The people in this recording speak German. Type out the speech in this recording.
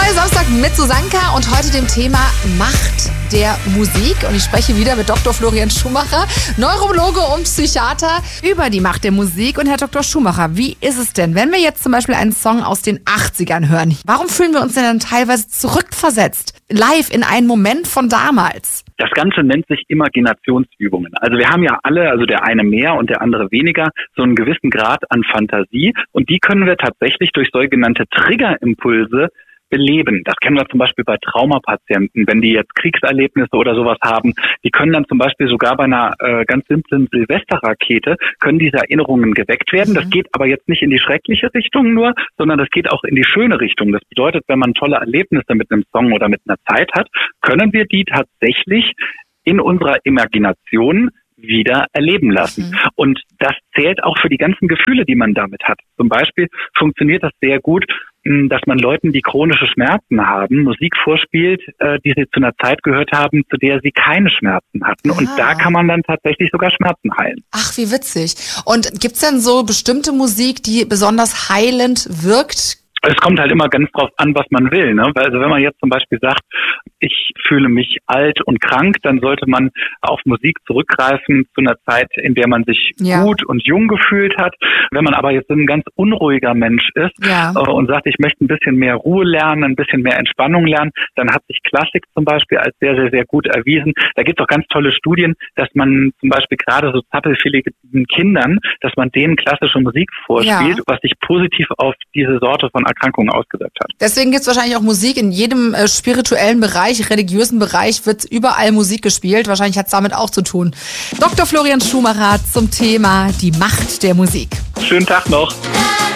neue Samstag mit Susanka und heute dem Thema Macht der Musik. Und ich spreche wieder mit Dr. Florian Schumacher, Neurologe und Psychiater, über die Macht der Musik. Und Herr Dr. Schumacher, wie ist es denn, wenn wir jetzt zum Beispiel einen Song aus den 80ern hören? Warum fühlen wir uns denn dann teilweise zurückversetzt, live in einen Moment von damals? Das Ganze nennt sich Imaginationsübungen. Also wir haben ja alle, also der eine mehr und der andere weniger, so einen gewissen Grad an Fantasie. Und die können wir tatsächlich durch sogenannte Triggerimpulse beleben. Das kennen wir zum Beispiel bei Traumapatienten, wenn die jetzt Kriegserlebnisse oder sowas haben. Die können dann zum Beispiel sogar bei einer ganz simplen Silvesterrakete, können diese Erinnerungen geweckt werden. Das geht aber jetzt nicht in die schreckliche Richtung nur, sondern das geht auch in die schöne Richtung. Das bedeutet, wenn man tolle Erlebnisse mit einem Song oder mit einer Zeit hat, können wir die tatsächlich in unserer Imagination wieder erleben lassen. Und das zählt auch für die ganzen Gefühle, die man damit hat. Zum Beispiel funktioniert das sehr gut, dass man Leuten, die chronische Schmerzen haben, Musik vorspielt, die sie zu einer Zeit gehört haben, zu der sie keine Schmerzen hatten. Und da kann man dann tatsächlich sogar Schmerzen heilen. Ach, wie witzig. Und gibt's denn so bestimmte Musik, die besonders heilend wirkt? Es kommt halt immer ganz drauf an, was man will, ne? Also wenn man jetzt zum Beispiel sagt, ich fühle mich alt und krank, dann sollte man auf Musik zurückgreifen zu einer Zeit, in der man sich gut und jung gefühlt hat. Wenn man aber jetzt ein ganz unruhiger Mensch ist und sagt, ich möchte ein bisschen mehr Ruhe lernen, ein bisschen mehr Entspannung lernen, dann hat sich Klassik zum Beispiel als sehr, sehr, sehr gut erwiesen. Da gibt es auch ganz tolle Studien, dass man zum Beispiel gerade so zappelfähigen Kindern, dass man denen klassische Musik vorspielt, was sich positiv auf diese Sorte von Erkrankungen ausgewirkt hat. Deswegen gibt es wahrscheinlich auch Musik in jedem spirituellen Bereich, religiösen Bereich wird überall Musik gespielt. Wahrscheinlich hat es damit auch zu tun. Dr. Florian Schumacher zum Thema die Macht der Musik. Schönen Tag noch.